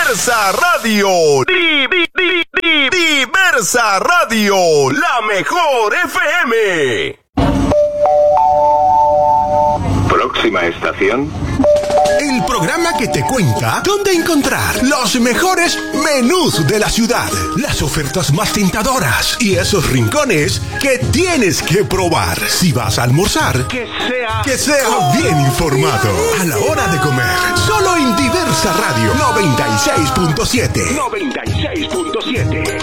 Diversa Radio. Diversa Radio, la mejor FM. Próxima estación. El programa que te cuenta dónde encontrar los mejores menús de la ciudad, las ofertas más tentadoras y esos rincones que tienes que probar. Si vas a almorzar, que sea bien informado a la hora de comer. Solo en Diversa Radio 96.7.